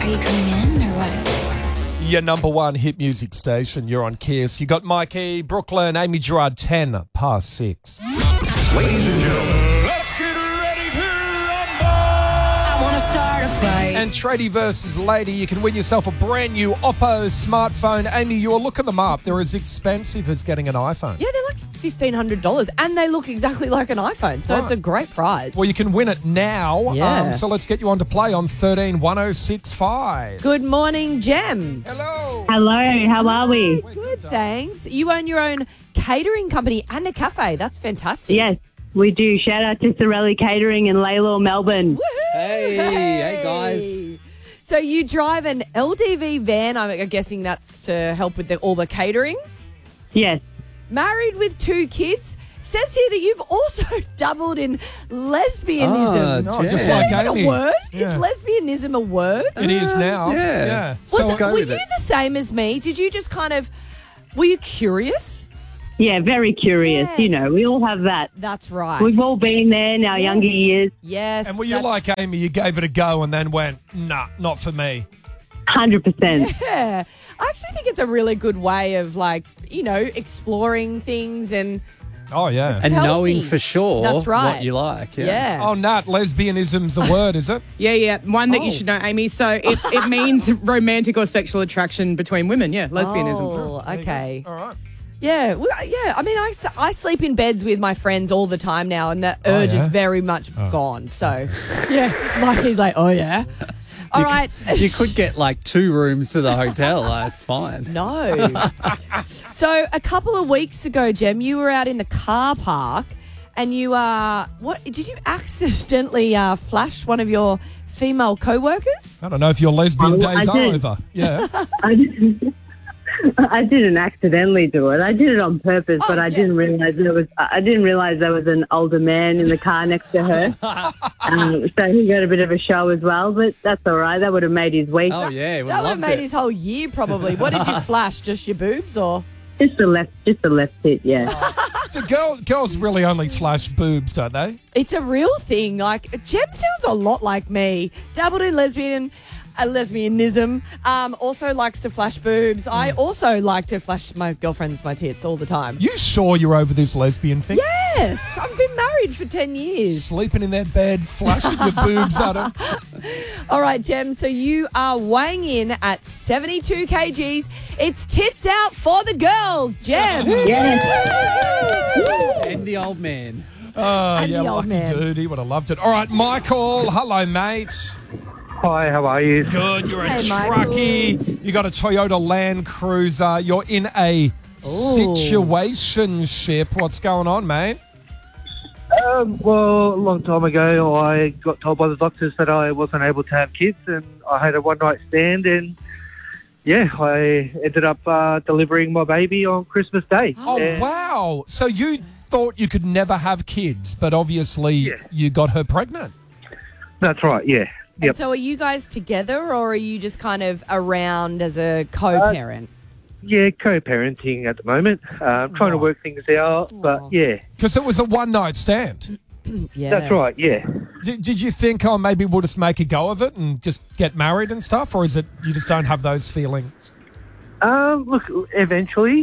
you coming in or what? Your number one hit music station. You're on Kiss. You got Mikey, Brooklyn, Amy Gerard, 10 past 6. Ladies and gentlemen, let's get ready to rumble! I want to start a fight. And Tradie versus Lady, you can win yourself a brand new Oppo smartphone. Amy, you're looking them up. They're as expensive as getting an iPhone. Yeah, they're like $1,500 and they look exactly like an iPhone. So It's a great prize. Well, you can win it now. Yeah. So let's get you on to play on 131065. Good morning, Jem. Hello. Hello, how are we? Good, thanks. You own your own catering company and a cafe. That's fantastic. Yes, we do. Shout out to Sorelli Catering in Lalor, Melbourne. Woohoo! Hey guys. So you drive an LDV van. I'm guessing that's to help with all the catering. Yes, Married with 2 kids. It says here that you've also dabbled in lesbianism. Oh, just Is that like even Amy. a word? Yeah. Is lesbianism a word? It is now. yeah. Was go were with you it. the same as me? Did you just were you curious? yeah, very curious. Yes. You know, we all have that. That's right. We've all been there in our younger years. Yes. And were you that's- like Amy, you gave it a go and then went, nah, not for me? 100%. Yeah. I actually think it's a really good way of exploring things and Oh, yeah. And healthy. knowing for sure That's right. what you like. yeah. Oh, Nat, lesbianism's a word, is it? Yeah. One that Oh. you should know, Amy. So it means romantic or sexual attraction between women. Yeah, lesbianism. Oh, okay. All right. Yeah, well, yeah. I mean, I sleep in beds with my friends all the time now, and that urge yeah? is very much gone. So, yeah, Mikey's like, oh yeah. All right. You could get like 2 rooms to the hotel. It's fine. No. So a couple of weeks ago, Jem, you were out in the car park, and you what did you accidentally flash one of your female co-workers? I don't know if your lesbian Oh, days I are did. over. Yeah. I didn't accidentally do it. I did it on purpose, but I yeah. didn't realize there was an older man in the car next to her. So he got a bit of a show as well, but that's all right. That would have made his week. Oh, yeah. We That would have loved made it. his whole year probably. What did you flash? Just your boobs or? Just the left tit, yeah. So girls really only flash boobs, don't they? It's a real thing. Like Jem sounds a lot like me. Dabbled in lesbianism. Also likes to flash boobs. I also like to flash my girlfriends my tits all the time. You sure you're over this lesbian thing? Yes, I've been married for 10 years. Sleeping in their bed, flashing your boobs at them. All right, Jem. So you are weighing in at 72 kgs. It's tits out for the girls, Jem. And the old man. Oh, And yeah, the old lucky man. dude. He would have loved it. All right, Michael. Hello, mate. Hi, how are you? Good. You're a Hey, Michael. truckie. You got a Toyota Land Cruiser. You're in a situationship. What's going on, mate? Well, a long time ago, I got told by the doctors that I wasn't able to have kids, and I had a one-night stand, and I ended up delivering my baby on Christmas Day. Oh, And- wow. So you thought you could never have kids, but obviously Yeah. you got her pregnant. That's right, yeah. And Yep. so are you guys together or are you just kind of around as a co-parent? Yeah, co-parenting at the moment. Trying to work things out, but yeah, Because it was a one-night stand. Yeah. that's right, yeah. Did you think, oh, maybe we'll just make a go of it and just get married and stuff? Or is it you just don't have those feelings? Look, eventually,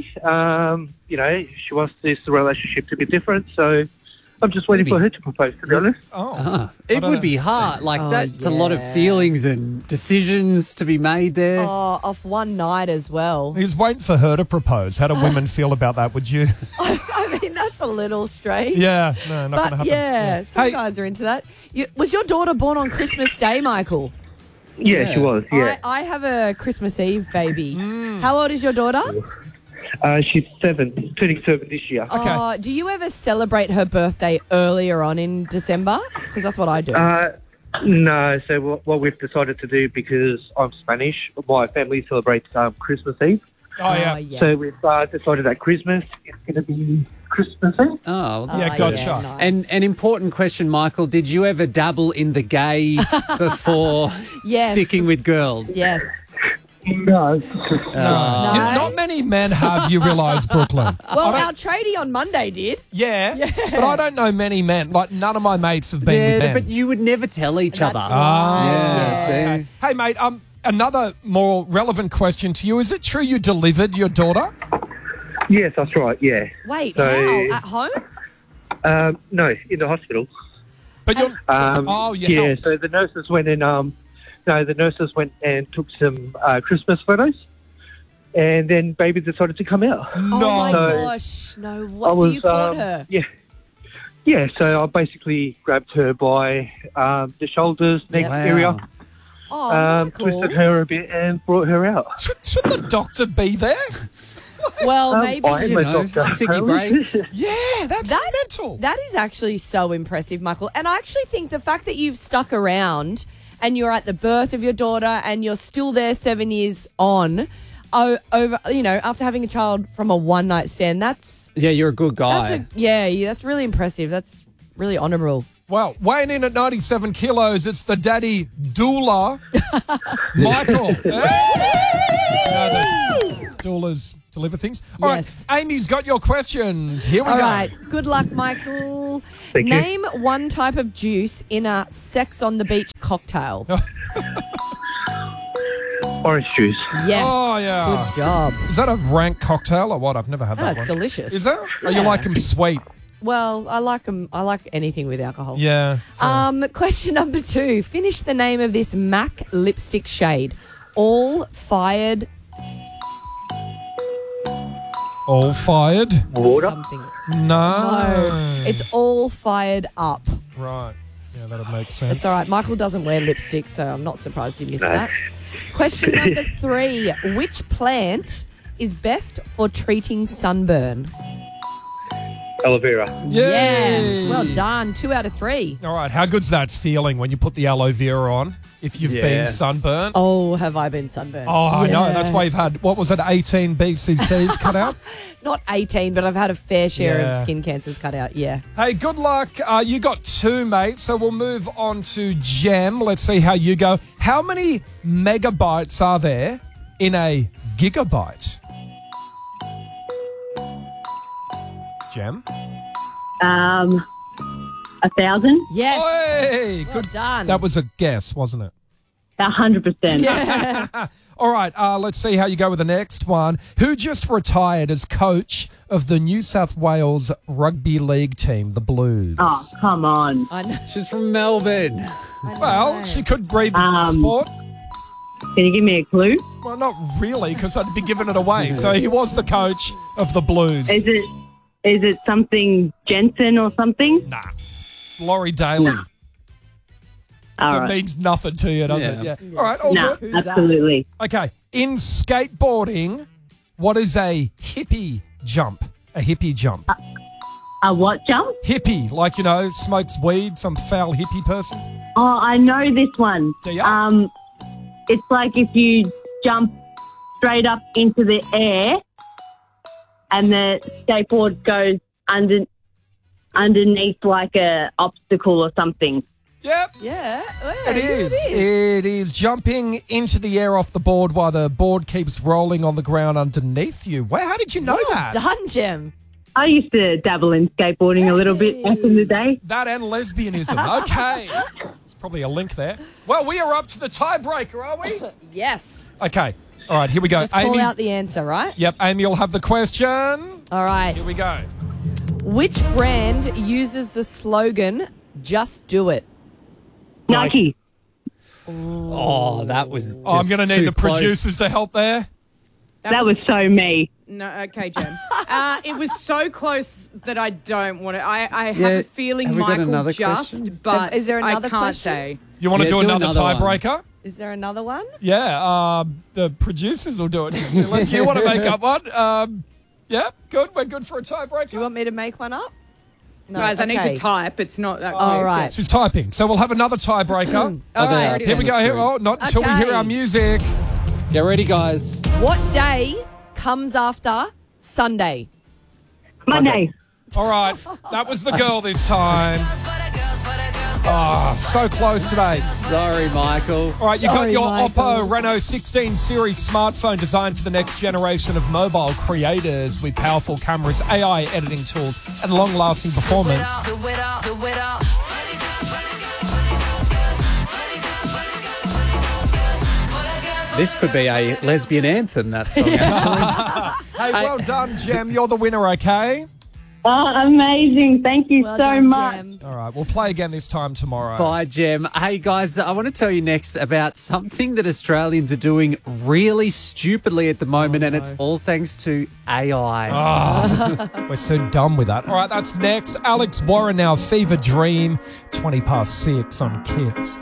she wants this relationship to be different, so I'm just waiting for her to propose, to be honest. Oh. It would be hard. Like, that's a lot of yeah. feelings and decisions to be made there. Oh, off one night as well. He was waiting for her to propose. How do women feel about that, would you? I mean, that's a little strange. Yeah. No, not going to But happen. yeah, some Hey, guys are into that. Was your daughter born on Christmas Day, Michael? Yeah, she was, yeah. I have a Christmas Eve baby. How old is your daughter? She's turning 7 this year. Okay. Do you ever celebrate her birthday earlier on in December? Because that's what I do. No, so what we've decided to do, because I'm Spanish, my family celebrates Christmas Eve. Oh, yeah. yes. So we've decided that Christmas is going to be Christmas Eve. Oh, well, Yeah, gotcha. nice. And an important question, Michael, did you ever dabble in the gay before Yes. sticking with girls? Yes. No. Not many men have, you realise, Brooklyn. Well, our tradie on Monday did. Yeah, but I don't know many men. Like, none of my mates have been with Yeah, men. but you would never tell each other. That's Ah, Yeah, Yeah. see? Hey, mate, another more relevant question to you. Is it true you delivered your daughter? Yes, that's right. Yeah. Wait, So- how? At home? No, in the hospital. But you're... you helped. So the nurses went in. The nurses went and took some Christmas photos, and then baby decided to come out. Oh my So gosh. No, what? So you caught her? Yeah. So I basically grabbed her by the shoulders, neck Yep. area, Oh, Michael. twisted her a bit, and brought her out. Should the doctor be there? Well, maybe. I am You a know, doctor. Siggy breaks. Yeah, that's mental. That is actually so impressive, Michael. And I actually think the fact that you've stuck around and you're at the birth of your daughter and you're still there 7 years on, over after having a child from a one-night stand, that's Yeah, you're a good guy. that's really impressive. That's really honourable. Well, weighing in at 97 kilos, it's the daddy doula, Michael. Doulas deliver things. All Yes. right, Amy's got your questions. Here we All go. right. Good luck, Michael. Thank you. Name one type of juice in a sex on the beach cocktail. Orange juice. Yes. Oh, yeah. Good job. Is that a rank cocktail or what? I've never had that That's one. delicious. Is that? Oh, you like them sweet? Well, I like them. I like anything with alcohol. Yeah. Question number 2. Finish the name of this MAC lipstick shade. All fired All fired? Water. something. No. It's all fired up. Right. Yeah, that'll make sense. It's all right. Michael doesn't wear lipstick, so I'm not surprised he missed that. Question number 3. Which plant is best for treating sunburn? Aloe vera. Yay. Yes. Well done. 2 out of 3. All right. How good's that feeling when you put the aloe vera on if you've been sunburnt? Oh, have I been sunburned? Oh, I know. Yeah. That's why you've had, what was it, 18 BCCs cut out? Not 18, but I've had a fair share Yeah. of skin cancers cut out. Yeah. Hey, good luck. You got 2, mate. So we'll move on to Gem. Let's see how you go. How many megabytes are there in a gigabyte? Gem? 1,000. Yes. Hey, Well good. done. That was a guess, wasn't it? 100%. All right, let's see how you go with the next one. Who just retired as coach of the New South Wales Rugby League team, the Blues? Oh, come on. I know. She's from Melbourne. Well, she could breathe the sport. Can you give me a clue? Well, not really, because I'd be giving it away. So he was the coach of the Blues. Is it something Jensen or something? Nah. Laurie Daly. All That right. means nothing to you, does it? Yeah. Yeah. All right, all No, good. absolutely. Okay. In skateboarding, what is a hippie jump? A hippie jump. A what jump? Hippie, like, smokes weed, some foul hippie person. Oh, I know this one. Do ya? It's like if you jump straight up into the air and the skateboard goes underneath like a obstacle or something. Yep. Yeah. It is. It is jumping into the air off the board while the board keeps rolling on the ground underneath you. Wow, how did you know that? Done, Gem. I used to dabble in skateboarding a little bit back in the day. That and lesbianism. Okay. There's probably a link there. Well, we are up to the tiebreaker, are we? Yes. Okay. All right, here we go. Just call Amy's- out the answer, right? Yep, Amy will have the question. All right. Here we go. Which brand uses the slogan, just do it? Nike. Oh, that was just I'm going to need too the close. producers to help there. That was so me. No, okay, Jen. It was so close that I don't want to. I have Yeah, a feeling have we got Michael another just, question? but Is there another I can't question? say. You want to Yeah, do do another another one. tiebreaker? Is there another one? Yeah, the producers will do it. Unless you want to make up one. Yeah, good. We're good for a tiebreaker. Do you want me to make one up? No. Guys, I need okay. to type. It's not that All quick. right. She's typing. So we'll have another tiebreaker. All there. right. Here we go. Here, not until we hear Okay. our music. Get ready, guys. What day comes after Sunday? Monday. All right. That was the girl this time. Oh, so close today. Sorry, Michael. All right, you got Sorry, your Michael. Oppo Reno 16 series smartphone designed for the next generation of mobile creators with powerful cameras, AI editing tools, and long-lasting performance. This could be a lesbian anthem, that song, actually. Hey, well done, Jem. You're the winner, okay? Oh, amazing. Thank you Well so done, much. Jem. All right, we'll play again this time tomorrow. Bye, Jem. Hey, guys, I want to tell you next about something that Australians are doing really stupidly at the moment, and it's all thanks to AI. We're so done with that. All right, that's next. Alex Warren now, Fever Dream, 6:20 on Kicks.